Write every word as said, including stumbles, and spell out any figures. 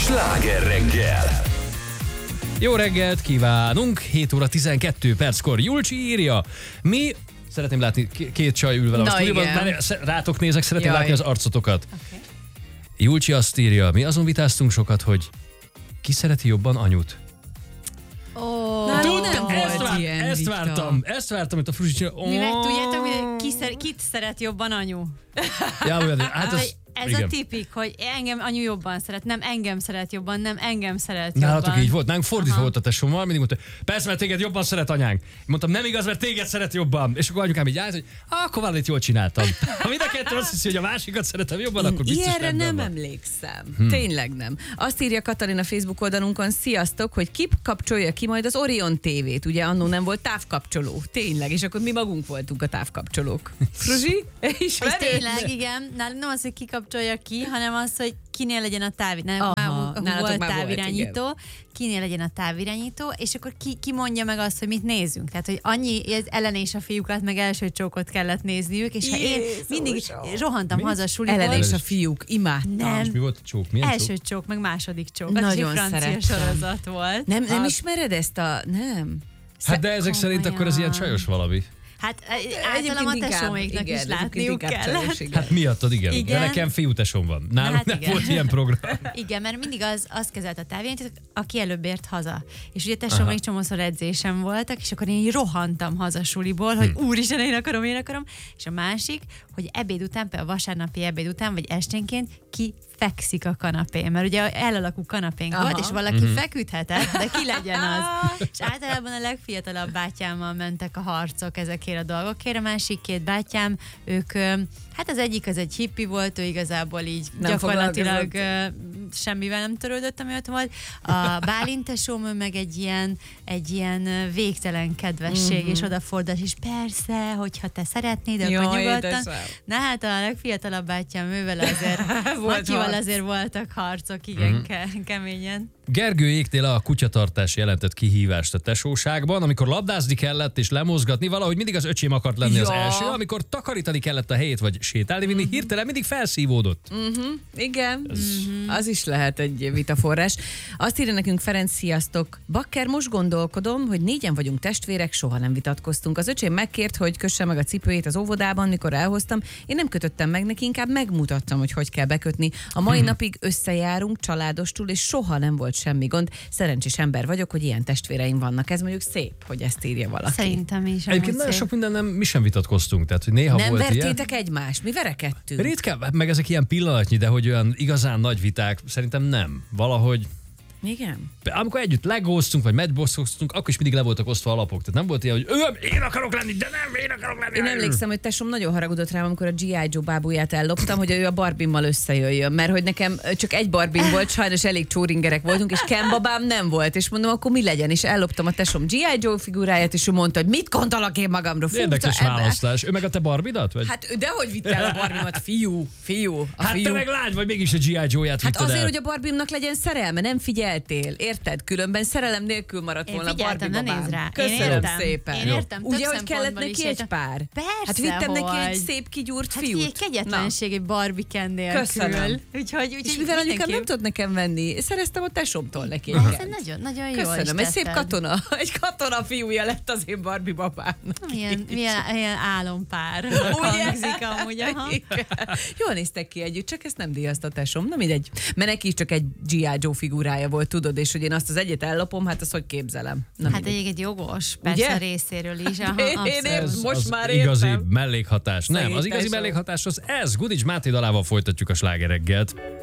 Sláger reggel! Jó reggelt kívánunk! hét óra tizenkét perckor Julcsi írja. Mi... Szeretném látni, két csaj ül velem a stúdióban. Rátok nézek, szeretném Jaj. látni az arcotokat. Okay. Julcsi azt írja, mi azon vitáztunk sokat, hogy ki szereti jobban anyut? Oh, Tudtam, ezt, vár, ezt vártam, ezt vártam, hogy a Fruzsi csinál. Oh. Mi meg tudjátok, hogy ki szer, kit szeret jobban anyu? Ja, hát az... Ez igen. A tipik, hogy engem anyu jobban szeret, nem engem szeret jobban, nem engem szeret Nálatok jobban. így volt, nálunk fordítva volt a tesómmal, mindig mondta, persze, mert téged jobban szeret anyánk. Én mondtam, nem igaz, mert téged szeret jobban. És akkor anyukám így állt, hogy akkor valamit jól csináltam. Ha mind a kettő azt hiszi, hogy a másikat szeretem jobban, akkor biztos ilyenre nem van. emlékszem. Hmm. Tényleg nem. Azt írja Katalin a Facebook oldalunkon, sziasztok, hogy ki kapcsolja ki majd az Orion tévét. Ugye annó nem volt távkapcsoló. Tényleg, és akkor mi magunk voltunk a távkapcsolók. Fruzsi? És tényleg, igen. Nem az, hogy kikapcsolja ki, hanem az, hogy kinél legyen a távirányító, volt távirányító, volt, kinél legyen a távirányító, és akkor ki, ki mondja meg azt, hogy mit nézzünk. Tehát, hogy annyi, ez Ellen és a fiúkat, meg első csókot kellett nézniük, és ha én mindig rohantam mi? haza suliból. Ellen és a fiúk, imádtam. Nem. És mi volt a csók? Milyen első csók? csók, meg második csók. Nagyon az egy francia sorozat volt. Nem, nem hát, ismered ezt a... Nem. Hát de ezek komolyan. Szerint akkor ez ilyen csajos valami. Hát általában a tesóméknak is látniuk kellett. Hát miattad, igen. igen. De nekem fiú tesóm van. Nálunk hát nem igen. volt ilyen program. Igen, mert mindig az, az kezelt a távirányítót, aki előbb ért haza. És ugye tesóm még csomószor edzésem voltak, és akkor én rohantam haza suliból, hogy hm. úristen, én akarom, én akarom. És a másik, hogy ebéd után, például vasárnapi ebéd után, vagy esténként ki fekszik a kanapén, mert ugye elalakú kanapénk Aha. volt, és valaki uh-huh. feküdhetett, de ki legyen az. És általában a legfiatalabb bátyámmal mentek a harcok ezekért a dolgokért, a másik két bátyám, ők, hát az egyik az egy hippi volt, ő igazából így nem gyakorlatilag semmivel nem törődött, ami ott volt. A Bálint tesóm, ő meg egy ilyen, egy ilyen végtelen kedvesség, uh-huh. és odafordult, és persze, hogyha te szeretnéd, akkor Jaj, nyugodtan. Na hát a legfiatalabb bátyám, ővel azért Matyival azért voltak harcok, igen, uh-huh. ke- keményen. Gergő égtél a kutyatartás jelentett kihívást a tesóságban, amikor labdázni kellett és lemozgatni, valahogy mindig az öcsém akart lenni ja. az első, amikor takarítani kellett a helyét, vagy sétálni, vinni, uh-huh. hirtelen mindig felszívódott. Uh-huh. Igen, Ez... uh-huh. az is lehet egy vitaforrás. Azt írja nekünk Ferenc, sziasztok. Bakker, most gondolkodom, hogy négyen vagyunk testvérek, soha nem vitatkoztunk. Az öcsém megkért, hogy kösse meg a cipőjét az óvodában, mikor elhoztam. Én nem kötöttem meg neki, inkább megmutattam, hogy hogy kell bekötni. A mai uh-huh. napig összejárunk családostul, és soha nem volt semmi gond. Szerencsés ember vagyok, hogy ilyen testvéreim vannak. Ez mondjuk szép, hogy ezt írja valaki. Szerintem is. Egyébként nagyon sok minden nem, mi sem vitatkoztunk, tehát hogy néha nem volt ilyen. Nem vertétek egymást, mi verekedtünk. Ritkán, meg ezek ilyen pillanatnyi, de hogy olyan igazán nagy viták, szerintem nem. Valahogy igen. Amikor együtt legóztunk, vagy matchboxoztunk, akkor is mindig le voltak osztva alapok. Tehát nem volt ilyen, hogy ő, én akarok lenni, de nem, én akarok lenni. Én emlékszem, hogy tesóm nagyon haragudott rám, amikor a gé i. Joe bábúját elloptam, hogy ő a Barbimmal összejöjjön. Mert hogy nekem csak egy Barbim volt, sajnos elég csóringerek voltunk, és Ken babám nem volt. És mondom, akkor mi legyen? És elloptam a tesóm gé i. Joe figuráját, és ő mondta, hogy mit gondolok én magamról. Érdekes választás. Ő meg a te Barbidat? Vagy? Hát dehogy vitt el a Barbimat, fiú, fiú. A hát fiú. te meg lány vagy, mégis a gé i. Joe-ját hát vitted azért, el. hogy a Barbimnak legyen szerelme, nem figyeltél. Érted? Különben szerelem nélkül maradt én volna Barbie babám. Rá. Köszönöm szépen. Én értem, ugye, hogy kellett neki egy pár? Persze, hát vittem hogy... neki egy szép kigyúrt hát fiút. Hát kegyetlenség egy Barbie Ken nélkül. Köszönöm. Úgyhogy, úgyhogy és mivel anyukám nem tudott nekem venni, szereztem a tesómtól neki. Ez nagyon, nagyon jó. Köszönöm, egy szép katona. Egy katona fiúja lett az én Barbie babámnak. Milyen, milyen, milyen álompár. Hangzik amúgy. Jól néztek ki együtt, csak ezt nem díjazta a tesom. Na mindegy. Mert neki is csak egy gé i. Joe figurája volt, tudod, és hogy én azt az egyet ellopom, hát azt hogy képzelem. Na, hát egyébként jogos, persze ugye? A részéről is. Aha, én én ez most az már igazi értem. mellékhatás. Nem, az igazi mellékhatás az ez. Gudics Máté dalával folytatjuk a slágereggelt.